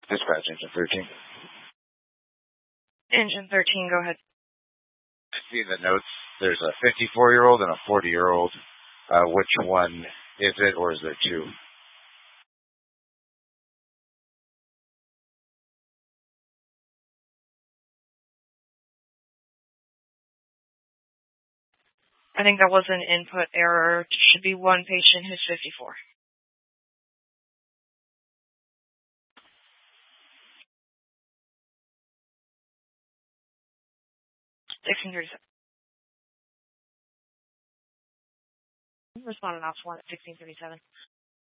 Dispatch Engine 13. Engine 13, go ahead. I see the notes. There's a 54-year-old and a 40-year-old. Which one is it, or is there two? I think that was an input error. It should be one patient who's 54. Responded off one at 1637.